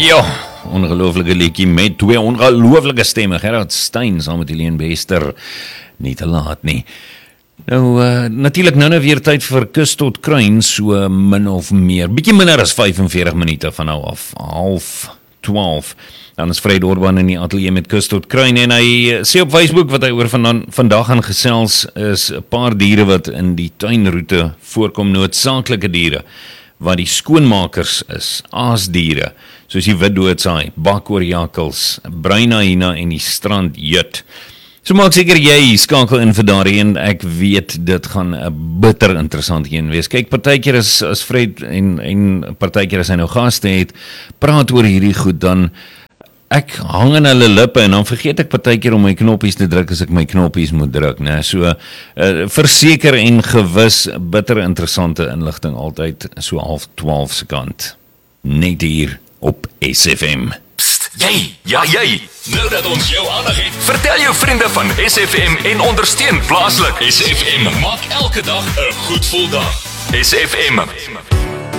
Ja, ongelooflike liedjie met twee ongelooflike stemme. Gerard Stein saam met Helene Bester. Nie te laat nie. Nou, natuurlik nou weer tyd vir Kus tot Kruin, so min of meer. Bietjie minder as 45 minute van nou af, 11:30. Dan is Fred Orban in die ateljee met Kus tot Kruin en hy sê op Facebook wat hy oor vandag gaan gesels is 'n paar diere wat in die tuinroete voorkom, noodsaaklike diere wat die skoonmakers is, aasdiere, soos die witdoodsaai, bakoorjakkels, bruin hyena en die strandjut. So maak seker jy skakel in vir daardie en ek weet dit gaan 'n bitter interessant een wees. Kyk, partykeer as Fred en partykeer as hy nou gaste het, praat oor hierdie goed, dan ek hang in hulle lippe en dan vergeet ek partykeer om my knoppies te druk as ek my knoppies moet druk, né? So verseker en gewis bitter interessante inligting altyd so 11:30 se kant. Net hier op SFM. Jy, nou dat ons jou aandag het, vertel jou vriende van SFM en ondersteun plaaslik. SFM maak elke dag 'n goed gevoel dag. SFM.